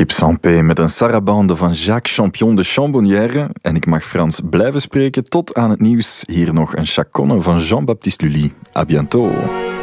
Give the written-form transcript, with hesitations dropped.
Skip sans paix met een sarabande van Jacques Champion de Chambonnière. En ik mag Frans blijven spreken tot aan het nieuws. Hier nog een chaconne van Jean-Baptiste Lully. À bientôt.